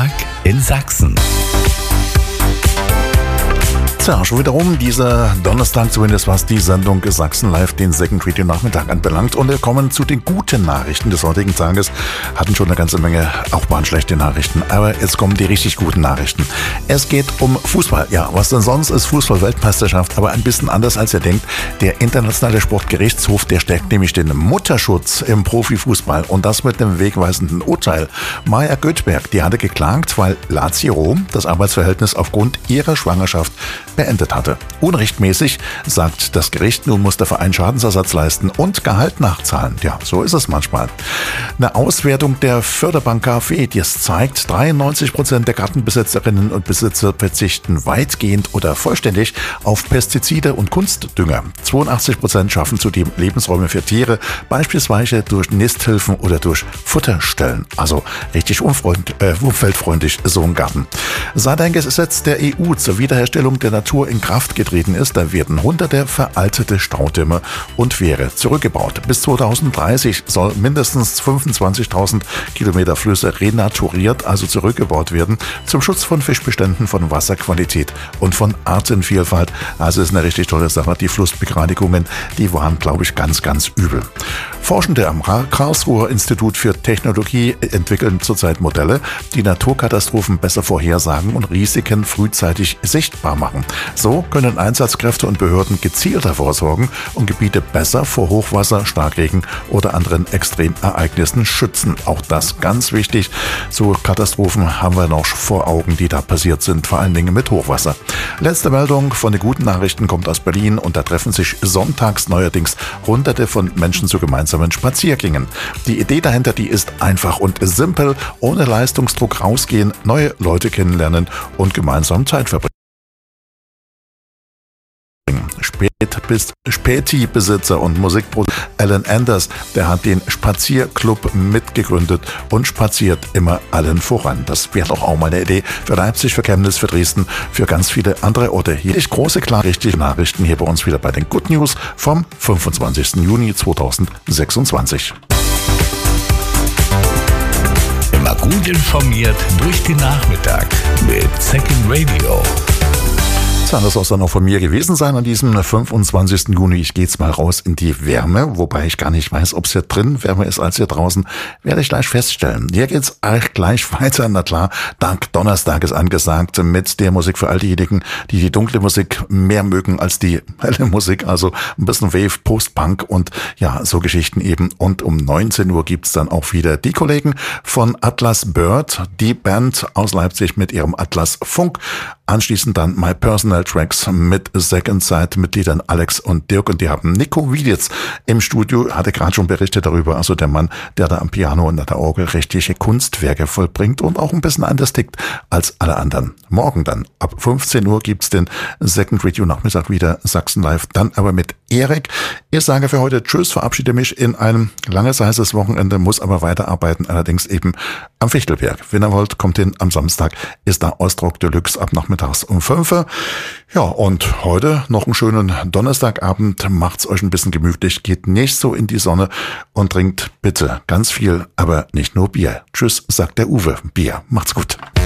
Nachmittag in Sachsen. Tja, schon wieder rum, dieser Donnerstag, zumindest was die Sendung Sachsen Live, den Second Radio Nachmittag anbelangt. Und wir kommen zu den guten Nachrichten des heutigen Tages. Hatten schon eine ganze Menge, auch waren schlechte Nachrichten. Aber jetzt kommen die richtig guten Nachrichten. Es geht um Fußball. Ja, was denn sonst ist Fußball-Weltmeisterschaft, aber ein bisschen anders als ihr denkt. Der Internationale Sportgerichtshof, der stärkt nämlich den Mutterschutz im Profifußball. Und das mit einem wegweisenden Urteil. Maja Göthberg, die hatte geklagt, weil Lazio Rom das Arbeitsverhältnis aufgrund ihrer Schwangerschaft beendet hatte. Unrechtmäßig, sagt das Gericht, nun muss der Verein Schadensersatz leisten und Gehalt nachzahlen. Ja, so ist es manchmal. Eine Auswertung der Förderbank KfW, die es zeigt, 93% der Gartenbesitzerinnen und Besitzer verzichten weitgehend oder vollständig auf Pestizide und Kunstdünger. 82% schaffen zudem Lebensräume für Tiere, beispielsweise durch Nisthilfen oder durch Futterstellen. Also richtig umweltfreundlich so ein Garten. Seit ein Gesetz der EU zur Wiederherstellung der Natur in Kraft getreten ist, da werden hunderte veraltete Staudämme und Wehre zurückgebaut. Bis 2030 soll mindestens 25.000 Kilometer Flüsse renaturiert, also zurückgebaut werden, zum Schutz von Fischbeständen, von Wasserqualität und von Artenvielfalt. Also ist eine richtig tolle Sache. Die Flussbegradigungen, die waren, glaube ich, ganz, ganz übel. Forschende am Karlsruher Institut für Technologie entwickeln zurzeit Modelle, die Naturkatastrophen besser vorhersagen und Risiken frühzeitig sichtbar machen. So können Einsatzkräfte und Behörden gezielter vorsorgen und Gebiete besser vor Hochwasser, Starkregen oder anderen Extremereignissen schützen. Auch das ganz wichtig. So Katastrophen haben wir noch vor Augen, die da passiert sind, vor allen Dingen mit Hochwasser. Letzte Meldung von den guten Nachrichten kommt aus Berlin und da treffen sich sonntags neuerdings Hunderte von Menschen zu gemeinsamen Spaziergängen. Die Idee dahinter, die ist einfach und simpel, ohne Leistungsdruck rausgehen, neue Leute kennenlernen und gemeinsam Zeit verbringen. Späti-Besitzer und Musikproduzent Alan Anders, der hat den Spazierclub mitgegründet und spaziert immer allen voran. Das wäre doch auch mal eine Idee für Leipzig, für Chemnitz, für Dresden, für ganz viele andere Orte. Hier ist große, klar, richtige Nachrichten hier bei uns wieder bei den Good News vom 25. Juni 2026. Immer gut informiert durch den Nachmittag mit Second Radio. Das soll es dann auch von mir gewesen sein an diesem 25. Juni. Ich gehe jetzt mal raus in die Wärme, wobei ich gar nicht weiß, ob es hier drin wärmer ist als hier draußen. Werde ich gleich feststellen. Hier geht's gleich weiter. Na klar, Donnerstag ist angesagt mit der Musik für all diejenigen, die die dunkle Musik mehr mögen als die helle Musik. Also ein bisschen Wave, Post-Punk und ja, so Geschichten eben. Und um 19 Uhr gibt's dann auch wieder die Kollegen von Atlas Bird, die Band aus Leipzig mit ihrem Atlas Funk. Anschließend dann My Personal Tracks mit Second Sight Mitgliedern Alex und Dirk und die haben Nico Wieditz im Studio, hatte gerade schon berichtet darüber, also der Mann, der da am Piano und an der Orgel richtige Kunstwerke vollbringt und auch ein bisschen anders tickt als alle anderen. Morgen dann ab 15 Uhr gibt's den Second Radio Nachmittag wieder Sachsen Live, dann aber mit Erik. Ich sage für heute Tschüss, verabschiede mich in ein langes, heißes Wochenende, muss aber weiterarbeiten, allerdings eben am Fichtelberg. Wenn ihr wollt, kommt hin am Samstag, ist da Ostrock Deluxe ab nachmittags um 5 Uhr. Ja, und heute noch einen schönen Donnerstagabend. Macht's euch ein bisschen gemütlich, geht nicht so in die Sonne und trinkt bitte ganz viel, aber nicht nur Bier. Tschüss, sagt der Uwe. Bier. Macht's gut.